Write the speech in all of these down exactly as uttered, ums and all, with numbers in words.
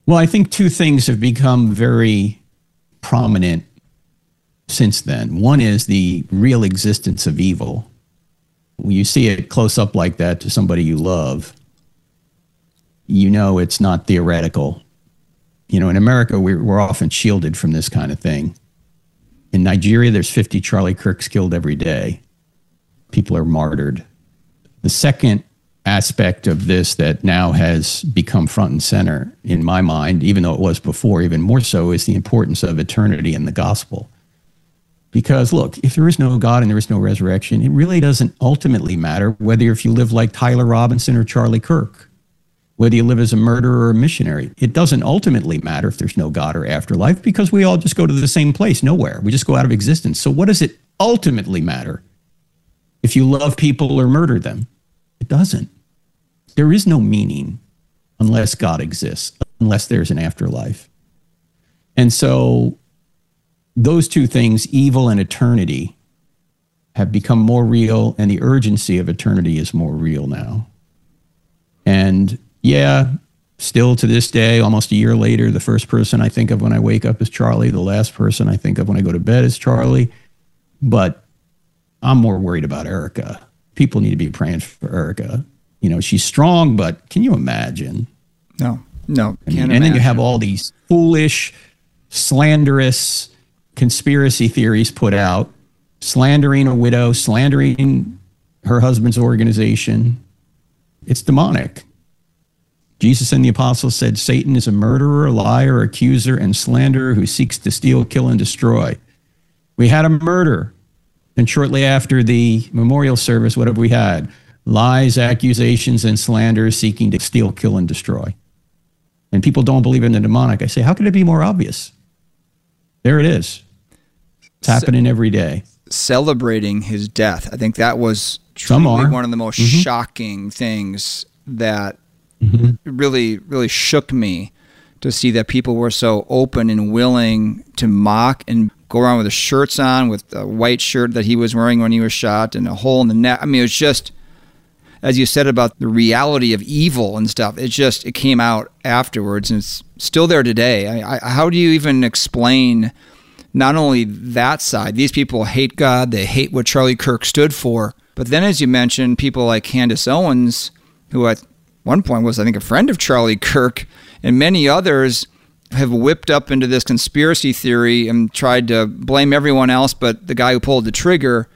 Well, I think two things have become very prominent since then. One is the real existence of evil. When you see it close up like that to somebody you love, you know it's not theoretical. You know, in America, we're, we're often shielded from this kind of thing. In Nigeria, there's fifty Charlie Kirks killed every day. People are martyred. The second aspect of this that now has become front and center in my mind, even though it was before, even more so, is the importance of eternity in the gospel. Because look, if there is no God and there is no resurrection, it really doesn't ultimately matter whether if you live like Tyler Robinson or Charlie Kirk, whether you live as a murderer or a missionary. It doesn't ultimately matter if there's no God or afterlife, because we all just go to the same place, nowhere. We just go out of existence. So what does it ultimately matter if you love people or murder them? It doesn't. There is no meaning unless God exists, unless there's an afterlife. And so those two things, evil and eternity, have become more real, and the urgency of eternity is more real now. And yeah, still to this day, almost a year later, the first person I think of when I wake up is Charlie. The last person I think of when I go to bed is Charlie. But I'm more worried about Erica. People need to be praying for Erica. You know, she's strong, but can you imagine? No, no. I mean, and then you have all these foolish, slanderous conspiracy theories put out, slandering a widow, slandering her husband's organization. It's demonic. Jesus and the apostles said Satan is a murderer, a liar, accuser, and slanderer who seeks to steal, kill, and destroy. We had a murder. And shortly after the memorial service, what have we had? Lies, accusations, and slander seeking to steal, kill, and destroy. And people don't believe in the demonic. I say, how could it be more obvious? There it is. It's happening every day. Celebrating his death. I think that was truly one of the most mm-hmm. shocking things that mm-hmm. really, really shook me, to see that people were so open and willing to mock and go around with the shirts on, with a white shirt that he was wearing when he was shot and a hole in the neck. I mean, it was just, as you said about the reality of evil and stuff, it just, it came out afterwards, and it's still there today. I, I, how do you even explain not only that side? These people hate God, they hate what Charlie Kirk stood for, but then, as you mentioned, people like Candace Owens, who at one point was, I think, a friend of Charlie Kirk, and many others have whipped up into this conspiracy theory and tried to blame everyone else but the guy who pulled the trigger.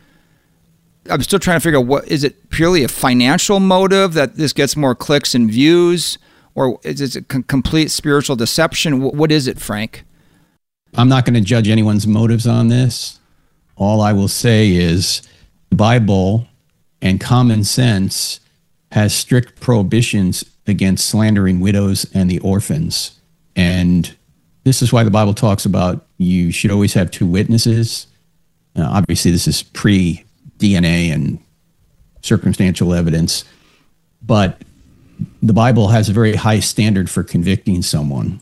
I'm still trying to figure out, what is it, purely a financial motive that this gets more clicks and views, or is it a c- complete spiritual deception? W- what is it, Frank? I'm not going to judge anyone's motives on this. All I will say is the Bible and common sense has strict prohibitions against slandering widows and the orphans. And this is why the Bible talks about you should always have two witnesses. Uh, obviously, this is pre-D N A and circumstantial evidence. But the Bible has a very high standard for convicting someone.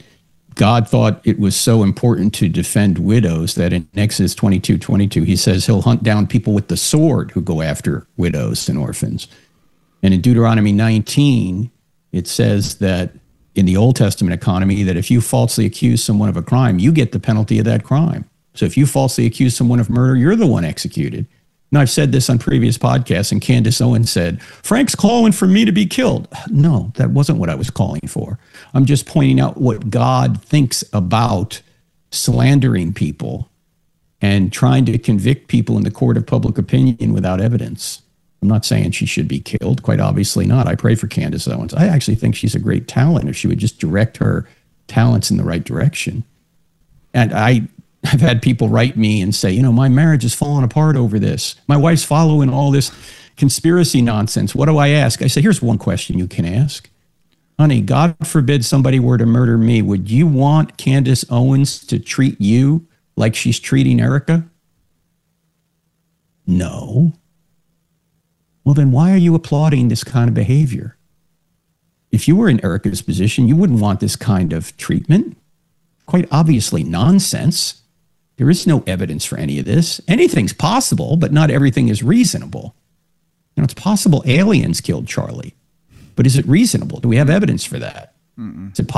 God thought it was so important to defend widows that in Exodus twenty-two twenty-two, he says he'll hunt down people with the sword who go after widows and orphans. And in Deuteronomy nineteen, it says that in the Old Testament economy, that if you falsely accuse someone of a crime, you get the penalty of that crime. So if you falsely accuse someone of murder, you're the one executed. And I've said this on previous podcasts, and Candace Owens said, Frank's calling for me to be killed. No, that wasn't what I was calling for. I'm just pointing out what God thinks about slandering people and trying to convict people in the court of public opinion without evidence. I'm not saying she should be killed, quite obviously not. I pray for Candace Owens. I actually think she's a great talent if she would just direct her talents in the right direction. And I I've had people write me and say, you know, my marriage is falling apart over this. My wife's following all this conspiracy nonsense. What do I ask? I say, here's one question you can ask. Honey, God forbid somebody were to murder me. Would you want Candace Owens to treat you like she's treating Erica? No. Well, then why are you applauding this kind of behavior? If you were in Erica's position, you wouldn't want this kind of treatment. Quite obviously nonsense. There is no evidence for any of this. Anything's possible, but not everything is reasonable. You know, it's possible aliens killed Charlie, but is it reasonable? Do we have evidence for that? Mm-mm. Is it